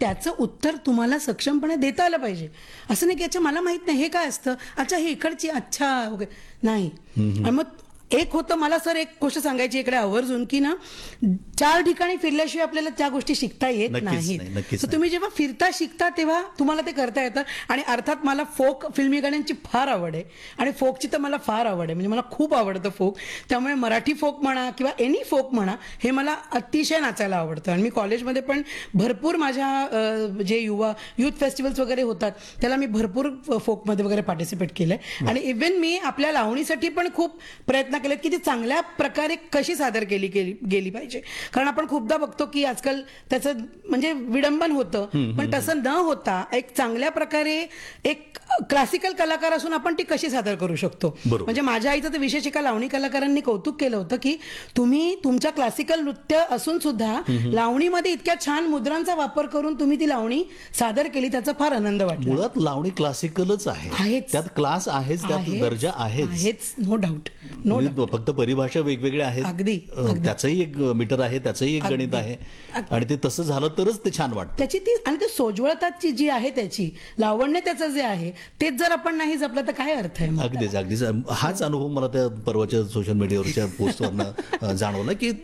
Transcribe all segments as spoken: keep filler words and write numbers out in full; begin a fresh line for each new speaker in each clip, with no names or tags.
त्याचं उत्तर तुम्हाला सक्षमपणे देता आलं पाहिजे. असं नाही की अच्छा मला माहित नाही हे काय असतं, अच्छा हे इकडची अच्छा वगैरे नाही. आणि मग एक होतं मला सर एक गोष्ट सांगायची इकडे आवर्जून की ना चार ठिकाणी फिरल्याशिवाय आपल्याला त्या गोष्टी शिकता येत नाहीत. तर तुम्ही जेव्हा फिरता शिकता तेव्हा तुम्हाला ते करता येतं. आणि अर्थात मला फोक फिल्मी गाण्यांची फार आवड आहे आणि फोकची तर मला फार आवड आहे, म्हणजे मला खूप आवडतं फोक. त्यामुळे मराठी फोक म्हणा किंवा एनी फोक म्हणा हे मला अतिशय नाचायला आवडतं. आणि मी कॉलेजमध्ये पण भरपूर माझ्या जे युवा युथ फेस्टिवल्स वगैरे होतात त्याला मी भरपूर फोकमध्ये वगैरे पार्टिसिपेट केलंय. आणि इव्हन मी आपल्या लावणीसाठी पण खूप प्रयत्न केलेत की ती चांगल्या प्रकारे कशी सादर केली गेली गेली पाहिजे. कारण आपण खूपदा बघतो की आजकाल त्याचं म्हणजे विडंबन होतं, पण तसं न होता एक चांगल्या प्रकारे एक क्लासिकल कलाकार असून आपण ती कशी सादर करू शकतो. म्हणजे माझ्या आईचं तर विशेष एका लावणी कलाकारांनी कौतुक केलं होतं की तुम्ही तुमच्या क्लासिकल नृत्य असून सुद्धा लावणीमध्ये इतक्या छान मुद्रांचा वापर करून तुम्ही ती लावणी सादर केली, त्याचा फार आनंद वाटला.
मुळात लावणी क्लासिकलच आहे, त्यात क्लास आहेच, त्यात दर्जा आहेच,
नो डाऊट. नो
फक्त परिभाषा वेगवेगळ्या आहेत.
अगदी
त्याचंही एक मीटर आहे, त्याचंही एक गणित आहे. आणि ते तसं झालं तरच ते छान वाटतं.
त्याची ती आणि ती सोज्वळताची जी आहे त्याची लावण्य त्याचं जे आहे तेच जर आपण नाही जपलं तर काय अर्थ आहे.
अगदीच अगदीच हाच अनुभव मला त्या परवाच्या सोशल मीडियावरच्या पोस्टवरनं जाणवला की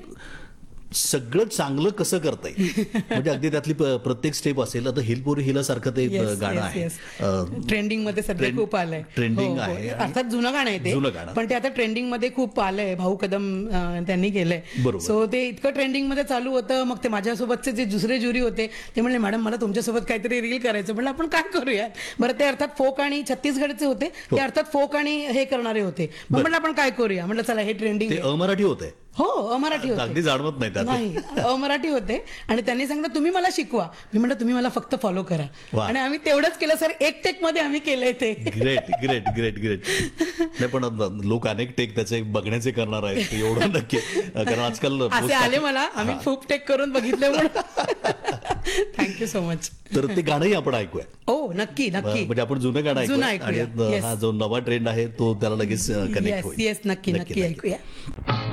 सगळं चांगलं कसं करता येईल. म्हणजे अगदी त्यातली प्रत्येक स्टेप असेल. आता हिलपुरी हिला सारखं ते गाणं आहे
ट्रेंडिंग मध्ये सध्या खूप आलंय.
ट्रेंडिंग आहे,
अर्थात जुनं गाणं आहे ते, पण ते आता ट्रेंडिंग मध्ये खूप आलंय. भाऊ कदम त्यांनी केलंय. सो ते इतकं ट्रेंडिंग मध्ये चालू होतं. मग ते माझ्यासोबतचे जे दुसरे ज्युरी होते ते म्हणले मॅडम मला तुमच्यासोबत काहीतरी रील करायचं. म्हणलं आपण काय करूया बरं. ते अर्थात फोक आणि छत्तीसगडचे होते, ते अर्थात फोक आणि हे करणारे होते. मग म्हणलं आपण काय करूया. म्हणलं चला हे ट्रेंडिंग.
अमराठी होते.
हो अमराठी होते,
अगदी जाणवत नाही
नाही अमराठी होते. आणि त्यांनी सांगितलं तुम्ही मला शिकवा. मी म्हटलं तुम्ही मला फक्त फॉलो करा. आणि आम्ही तेवढंच केलं सर. एक टेक मध्ये आम्ही केलंय ते.
ग्रेट ग्रेट ग्रेट ग्रेट नाही पण लोक अनेक टेक त्याचे बघण्याचे करणार आहेत एवढं नक्की. कारण आजकाल
असे आले मला, आम्ही खूप टेक करून बघितले म्हणून. Thank you so much.
तर ते गाणंही आपण ऐकूया.
हो नक्की नक्की.
म्हणजे आपण जुनं गाणं ऐकूया आणि हा जो नवा ट्रेंड आहे तो त्याला लगेच कनेक्ट होईल.
येस नक्की नक्की ऐकूया.